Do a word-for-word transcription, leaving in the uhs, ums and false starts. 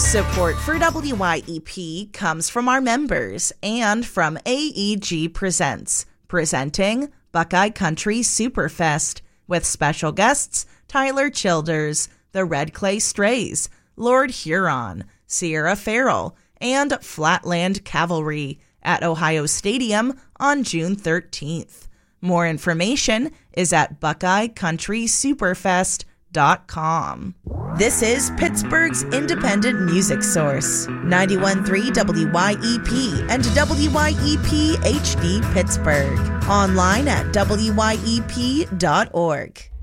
Support for W Y E P comes from our members and from A E G Presents, presenting Buckeye Country Superfest with special guests Tyler Childers, the Red Clay Strays, Lord Huron, Sierra Farrell, and Flatland Cavalry at Ohio Stadium on June thirteenth. More information is at buckeye country superfest dot com. This is Pittsburgh's independent music source, ninety-one point three W Y E P and W Y E P H D Pittsburgh. Online at W Y E P dot org.